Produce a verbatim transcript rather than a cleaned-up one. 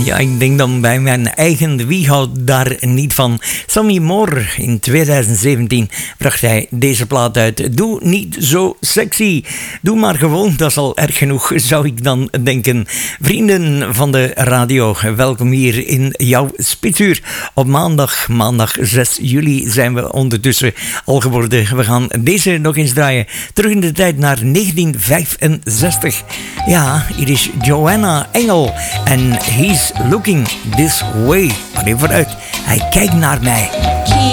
Ja, ik denk dan bij mijn eigen, wie houdt daar niet van? Sammy Moore, in twintig zeventien bracht hij deze plaat uit. Doe niet zo sexy. Doe maar gewoon, dat is al erg genoeg, zou ik dan denken. Vrienden van de radio, welkom hier in jouw Spitsuur. Op maandag, maandag zes juli zijn we ondertussen al geworden. We gaan deze nog eens draaien. Terug in de tijd naar negentien vijfenzestig. Ja, hier is Joanna Engel en He's Looking This Way. Allee, vooruit. Hij kijkt naar mij.